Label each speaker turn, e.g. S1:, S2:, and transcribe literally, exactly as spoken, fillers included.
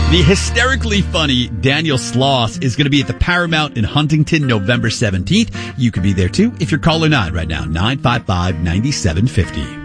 S1: The hysterically funny Daniel Sloss is going to be at the Paramount in Huntington November seventeenth. You could be there too if you're caller nine right now, nine five five, nine seven five zero.